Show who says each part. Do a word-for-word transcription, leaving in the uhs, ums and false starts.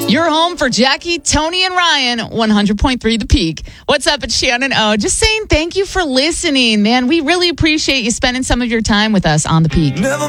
Speaker 1: Your home for Jackie, Tony, and Ryan, one hundred point three The Peak. What's up, it's Shannon O. Just saying thank you for listening, man. We really appreciate you spending some of your time with us on The Peak. Never